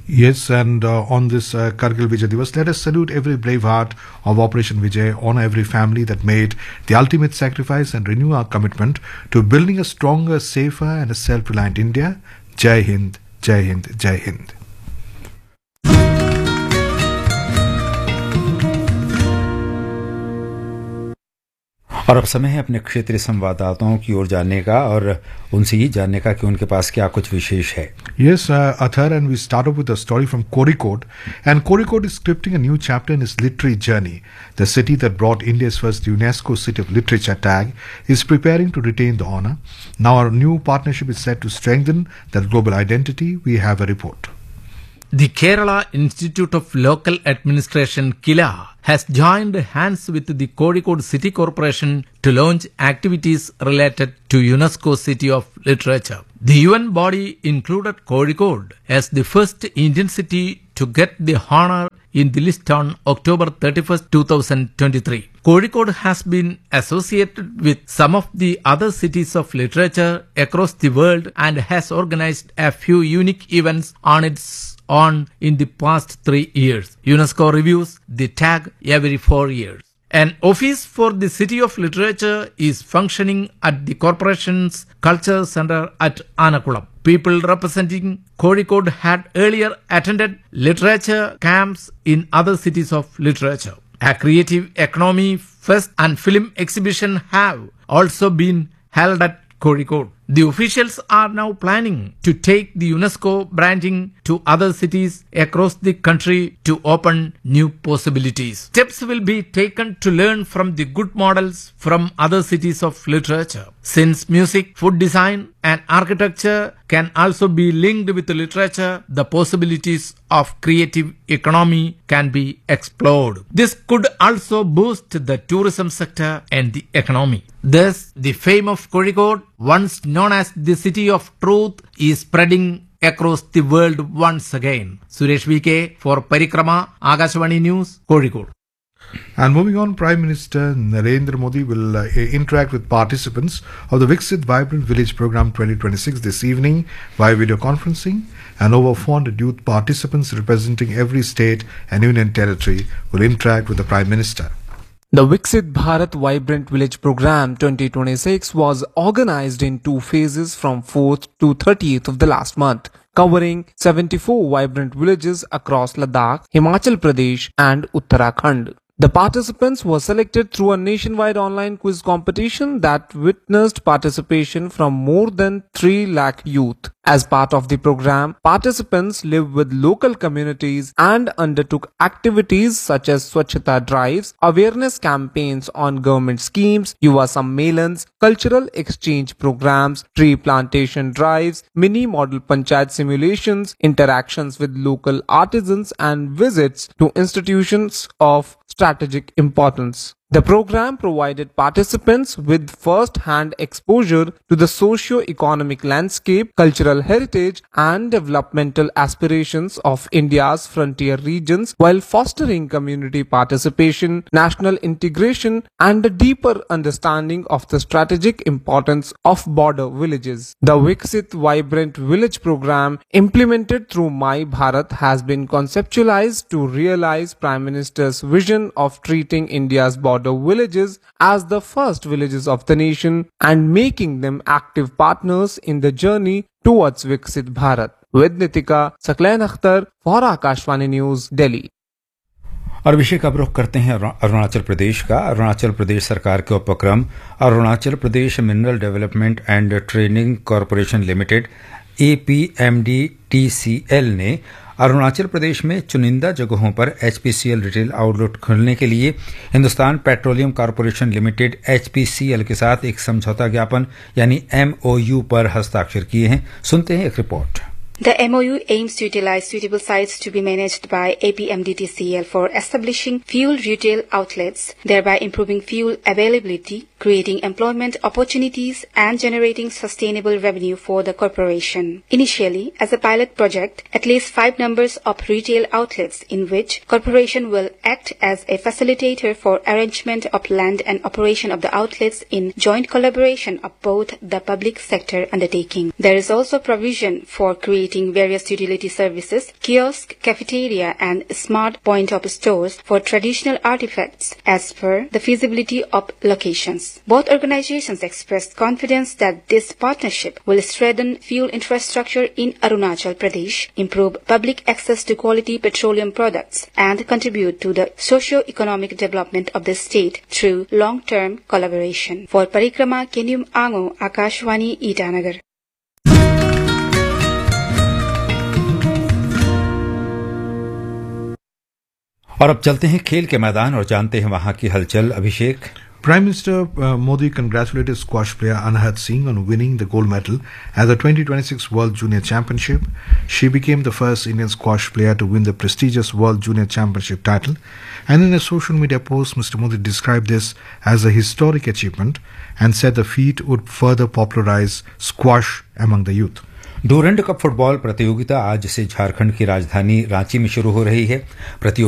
Yes, and on this Kargil Vijay Divas, let us salute every brave heart of Operation Vijay, honor every family that made the ultimate sacrifice and renew our commitment to building a stronger, safer and a self-reliant India. Jai Hind, Jai Hind, Jai Hind. और अब समय है अपने क्षेत्रीय संवाददाताओं की ओर जानने का और उनसे ये जानने का कि उनके पास क्या कुछ विशेष है. Yes, Athar, and we start off with a story from Kozhikode. And Kozhikode is scripting a new chapter in its literary journey. The city that brought India's first UNESCO City of Literature tag is preparing to retain the honor. Now our new partnership is set to strengthen that global identity. We have a report. The Kerala Institute of Local Administration KILA has joined hands with the Kozhikode City Corporation to launch activities related to UNESCO City of Literature. The UN body included Kozhikode as the first Indian city to get the honor in the list on October 31st, 2023. Kozhikode has been associated with some of the other cities of literature across the world and has organized a few unique events on its own in the past 3 years. UNESCO reviews the tag every 4 years. An office for the City of Literature is functioning at the corporation's Culture Center at Anakulam. People representing Kozhikode had earlier attended literature camps in other cities of literature. A creative economy fest and film exhibition have also been held at Kozhikode. The officials are now planning to take the UNESCO branding to other cities across the country to open new possibilities. Steps will be taken to learn from the good models from other cities of literature. Since music, food design and architecture can also be linked with literature, the possibilities of creative economy can be explored. This could also boost the tourism sector and the economy. Thus, the fame of Kozhikode, once known as the City of Truth, is spreading across the world once again. Suresh VK for Parikrama, Akashvani News, Kozhikode. And moving on, Prime Minister Narendra Modi will interact with participants of the Viksit Vibrant Village Program 2026 this evening via video conferencing. And over 400 youth participants representing every state and union territory will interact with the Prime Minister. The Viksit Bharat Vibrant Village Program 2026 was organized in 2 phases from 4th to 30th of the last month, covering 74 vibrant villages across Ladakh, Himachal Pradesh and Uttarakhand. The participants were selected through a nationwide online quiz competition that witnessed participation from more than 3 lakh youth. As part of the program, participants lived with local communities and undertook activities such as Swachhata drives, awareness campaigns on government schemes, Yuva Sammelans, cultural exchange programs, tree plantation drives, mini model panchayat simulations, interactions with local artisans and visits to institutions of strategic importance. The program provided participants with first-hand exposure to the socio-economic landscape, cultural heritage and developmental aspirations of India's frontier regions while fostering community participation, national integration and a deeper understanding of the strategic importance of border villages. The Viksit Vibrant Village program implemented through My Bharat has been conceptualized to realize Prime Minister's vision of treating India's border villages as the first villages of the nation and making them active partners in the journey towards Viksit Bharat. With Nitika Saklain Akhtar for Akashvani News, Delhi. और विषय का रुख करते हैं अरुणाचल प्रदेश का. अरुणाचल प्रदेश सरकार के उपक्रम Arunachal Pradesh mineral development and training corporation limited APMDTCL ने अरुणाचल प्रदेश में चुनिंदा जगहों पर HPCL रिटेल आउटलेट खोलने के लिए Hindustan petroleum corporation limited HPCL के साथ एक समझौता ज्ञापन यानी MOU पर हस्ताक्षर किए हैं. सुनते हैं एक report. The MOU aims to utilize suitable sites to be managed by APMDTCL for establishing fuel retail outlets, thereby improving fuel availability creating employment opportunities and generating sustainable revenue for the corporation. Initially, as a pilot project, at least 5 numbers of retail outlets in which corporation will act as a facilitator for arrangement of land and operation of the outlets in joint collaboration of both the public sector undertaking. There is also provision for creating various utility services, kiosk, cafeteria and smart point of stores for traditional artifacts as per the feasibility of locations. Both organizations expressed confidence that this partnership will strengthen fuel infrastructure in Arunachal Pradesh, improve public access to quality petroleum products, and contribute to the socio-economic development of the state through long-term collaboration. For Parikrama, Kenyum Ango, Akashwani, Itanagar. और अब चलते हैं खेल के मैदान और जानते हैं वहां की हलचल। अभिषेक। Prime Minister Modi congratulated squash player Anahat Singh on winning the gold medal at the 2026 World Junior Championship. She became the first Indian squash player to win the prestigious World Junior Championship title. And in a social media post, Mr. Modi described this as a historic achievement and said the feat would further popularize squash among the youth. Durand cup football प्रतियोगिता आज से झारखंड की राजधानी रांची में शुरू हो रही है।